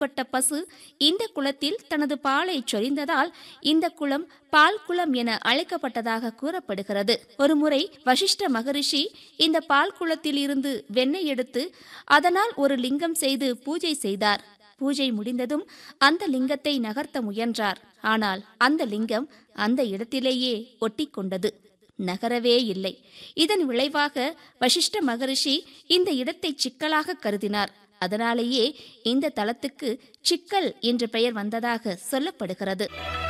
பட்ட பசு இந்த குளத்தில் தனது பாலை சொரிந்ததால் இந்த குளம் பால் குளம் என அழைக்கப்பட்டதாக கூறப்படுகிறது. ஒருமுறை வசிஷ்ட மகரிஷி இந்த பால் குளத்தில் இருந்து வெண்ணெய் எடுத்து அதனால் ஒரு லிங்கம் செய்து பூஜை செய்தார். பூஜை முடிந்ததும் அந்த லிங்கத்தை நகர்த்த முயன்றார். ஆனால் அந்த லிங்கம் அந்த இடத்திலேயே ஒட்டி கொண்டது, நகரவே இல்லை. இதன் விளைவாக வசிஷ்ட மகரிஷி இந்த இடத்தை சிக்கலாக கருதினார். அதனாலேயே இந்த தலத்துக்கு சிக்கல் என்ற பெயர் வந்ததாக சொல்லப்படுகிறது.